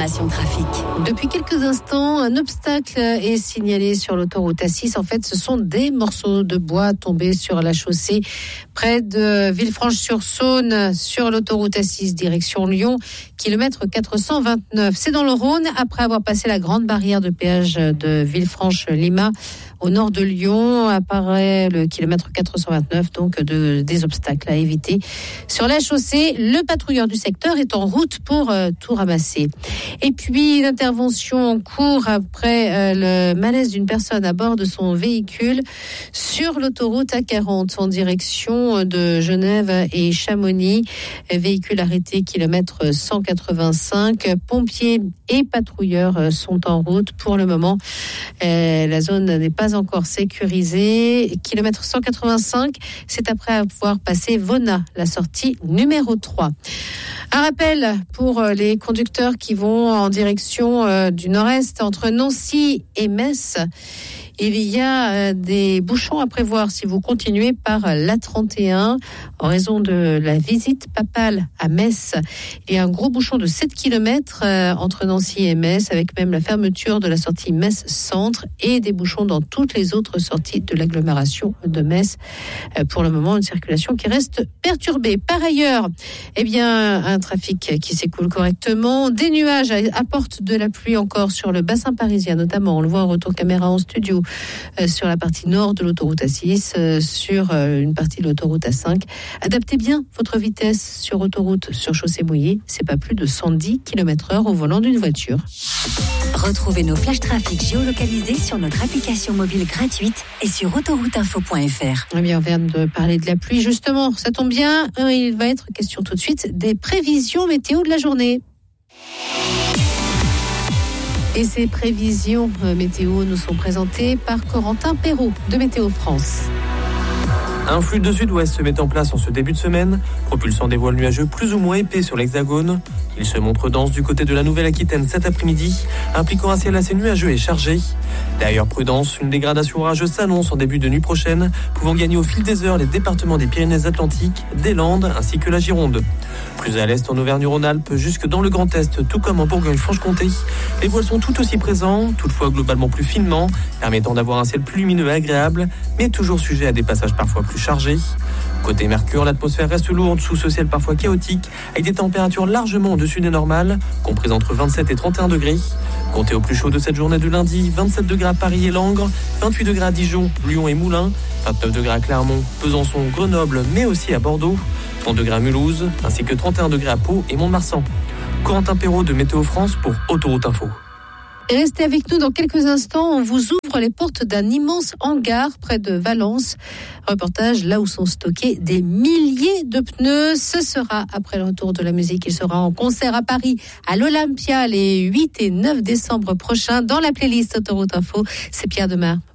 information trafic. Depuis quelques instants, un obstacle est signalé sur l'autoroute A6. En fait, ce sont des morceaux de bois tombés sur la chaussée près de Villefranche-sur-Saône, sur l'autoroute A6 direction Lyon, kilomètre 429. C'est dans le Rhône, après avoir passé la grande barrière de péage de Villefranche-Lima. Au nord de Lyon apparaît le kilomètre 429, donc des obstacles à éviter. Sur la chaussée, le patrouilleur du secteur est en route pour tout ramasser. Et puis, une intervention en cours après le malaise d'une personne à bord de son véhicule sur l'autoroute A40 en direction de Genève et Chamonix. Véhicule arrêté, kilomètre 185. Pompiers et patrouilleurs sont en route. Pour le moment, la zone n'est pas encore sécurisée. Kilomètre 185, c'est après avoir passé Vona, la sortie numéro 3. Un rappel pour les conducteurs qui vont en direction du nord-est entre Nancy et Metz. Il y a des bouchons à prévoir si vous continuez par l'A31 en raison de la visite papale à Metz. Il y a un gros bouchon de 7 km entre Nancy et Metz, avec même la fermeture de la sortie Metz-Centre et des bouchons dans toutes les autres sorties de l'agglomération de Metz. Pour le moment, une circulation qui reste perturbée. Par ailleurs, un trafic qui s'écoule correctement. Des nuages apportent de la pluie encore sur le bassin parisien, notamment. On le voit en retour caméra en studio. Sur la partie nord de l'autoroute A6, sur une partie de l'autoroute A5. Adaptez bien votre vitesse sur autoroute, sur chaussée mouillée. C'est pas plus de 110 km/h au volant d'une voiture. Retrouvez nos flashs trafic géolocalisés sur notre application mobile gratuite et sur autorouteinfo.fr. Eh bien, on vient de parler de la pluie. Justement, ça tombe bien. Il va être question tout de suite des prévisions météo de la journée. Et ces prévisions météo nous sont présentées par Corentin Perrault de Météo France. Un flux de sud-ouest se met en place en ce début de semaine, propulsant des voiles nuageux plus ou moins épais sur l'Hexagone. Il se montre dense du côté de la Nouvelle-Aquitaine cet après-midi, impliquant un ciel assez nuageux et chargé. D'ailleurs, prudence, une dégradation orageuse s'annonce en début de nuit prochaine, pouvant gagner au fil des heures les départements des Pyrénées-Atlantiques, des Landes ainsi que la Gironde. Plus à l'est en Auvergne-Rhône-Alpes, jusque dans le Grand Est, tout comme en Bourgogne-Franche-Comté, les voiles sont tout aussi présents, toutefois globalement plus finement, permettant d'avoir un ciel plus lumineux et agréable, mais toujours sujet à des passages parfois plus chargés. Côté Mercure, l'atmosphère reste lourde sous ce ciel parfois chaotique, avec des températures largement au-dessus des normales, comprises entre 27 et 31 degrés. Comptez au plus chaud de cette journée de lundi, 27 degrés à Paris et Langres, 28 degrés à Dijon, Lyon et Moulins, 29 degrés à Clermont, Besançon, Grenoble, mais aussi à Bordeaux, 30 degrés à Mulhouse, ainsi que 31 degrés à Pau et Mont-de-Marsan. Corentin Perrault de Météo France pour Autoroute Info. Et restez avec nous dans quelques instants. On vous ouvre les portes d'un immense hangar près de Valence. Reportage là où sont stockés des milliers de pneus. Ce sera après le retour de la musique. Il sera en concert à Paris, à l'Olympia, les 8 et 9 décembre prochains. Dans la playlist Autoroute Info, c'est Pierre Demar.